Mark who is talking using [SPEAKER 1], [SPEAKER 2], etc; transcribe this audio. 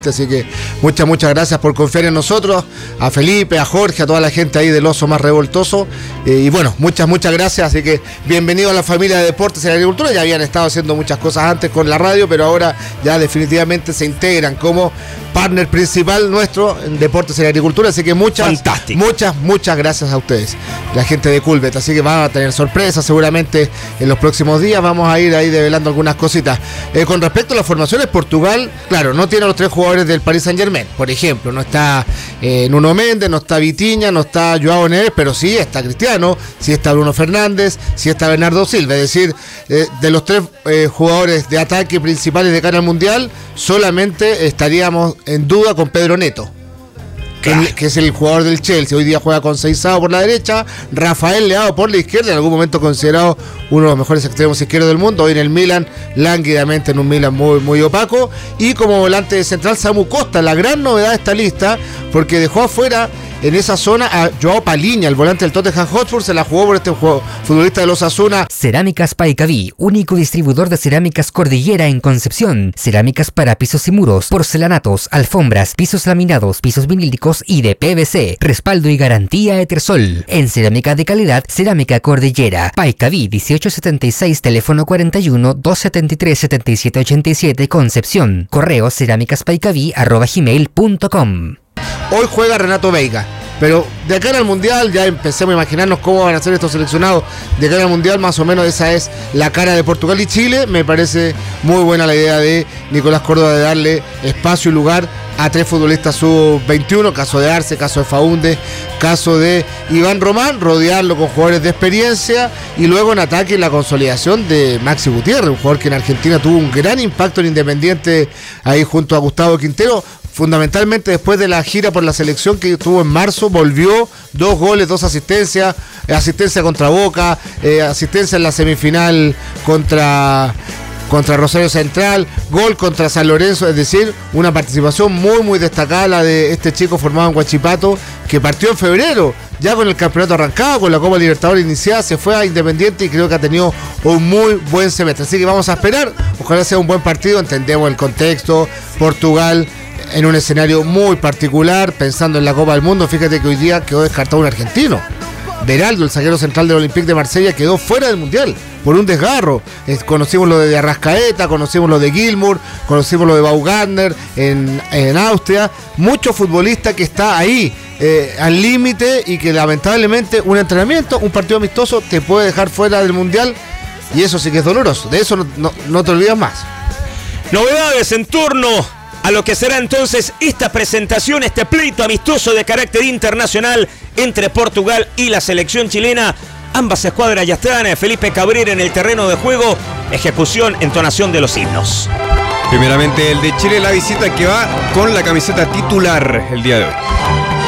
[SPEAKER 1] Así que muchas gracias por confiar en nosotros, a Felipe, a Jorge, a toda la gente ahí del Oso Más Revoltoso, y bueno, muchas gracias, así que bienvenido a la familia de Deportes y Agricultura. Ya habían estado haciendo muchas cosas antes con la radio, pero ahora ya definitivamente se integran como partner principal nuestro en Deportes y Agricultura, así que muchas gracias a ustedes, la gente de Culvet. Así que van a tener sorpresas seguramente en los próximos días, vamos a ir ahí develando algunas cositas. Con respecto a las formaciones, Portugal, claro, no tiene a los 3 jugadores del Paris Saint-Germain, por ejemplo, no está Nuno Méndez, no está Vitinha, no está Joao Neves, pero sí está Cristiano, sí está Bruno Fernández, sí está Bernardo Silva, es decir, de los 3 jugadores de ataque principales de cara al Mundial, solamente estaríamos en duda con Pedro Neto, que es el jugador del Chelsea. Hoy día juega con Seisao por la derecha, Rafael Leao por la izquierda, en algún momento considerado uno de los mejores extremos izquierdos del mundo. Hoy en el Milan, lánguidamente en un Milan muy opaco. Y como volante de central, Samu Costa, la gran novedad de esta lista, porque dejó afuera en esa zona a Joao Paliña, el volante del Tottenham Hotspur. Se la jugó por este futbolista de los Osasuna.
[SPEAKER 2] Cerámicas Paicaví, único distribuidor de cerámicas Cordillera en Concepción. Cerámicas para pisos y muros, porcelanatos, alfombras, pisos laminados, pisos vinílicos y de PVC. Respaldo y garantía Etersol. En cerámica de calidad, Cerámica Cordillera. Paicaví 1876, teléfono 41 273 7787, Concepción. Correo cerámicaspaicaví@gmail.com.
[SPEAKER 1] Hoy juega Renato Veiga, pero de cara al Mundial ya empecemos a imaginarnos cómo van a ser estos seleccionados. De cara al Mundial, más o menos esa es la cara de Portugal y Chile. Me parece muy buena la idea de Nicolás Córdoba de darle espacio y lugar a 3 futbolistas sub-21, caso de Arce, caso de Faúndez, caso de Iván Román, rodearlo con jugadores de experiencia, y luego en ataque la consolidación de Maxi Gutiérrez, un jugador que en Argentina tuvo un gran impacto en Independiente ahí junto a Gustavo Quintero. Fundamentalmente después de la gira por la selección que tuvo en marzo, volvió, 2 goles, 2 asistencias, asistencia contra Boca, asistencia en la semifinal contra Rosario Central, gol contra San Lorenzo, es decir, una participación muy destacada la de este chico formado en Huachipato, que partió en febrero, ya con el campeonato arrancado, con la Copa Libertadores iniciada, se fue a Independiente y creo que ha tenido un muy buen semestre. Así que vamos a esperar, ojalá sea un buen partido, entendemos el contexto, Portugal en un escenario muy particular, pensando en la Copa del Mundo. Fíjate que hoy día quedó descartado un argentino. Beraldo, el zaguero central del Olympique de Marsella, quedó fuera del Mundial por un desgarro. Conocimos lo de Arrascaeta, conocimos lo de Gilmour, conocimos lo de Baumgartner en Austria. Mucho futbolista que está ahí al límite y que lamentablemente un entrenamiento, un partido amistoso te puede dejar fuera del Mundial, y eso sí que es doloroso. De eso no te olvidas más.
[SPEAKER 3] Novedades en torno a lo que será entonces esta presentación, este pleito amistoso de carácter internacional entre Portugal y la selección chilena. Ambas escuadras ya están. Felipe Cabrera en el terreno de juego, ejecución, entonación de los himnos.
[SPEAKER 4] Primeramente el de Chile, la visita que va con la camiseta titular el día de hoy.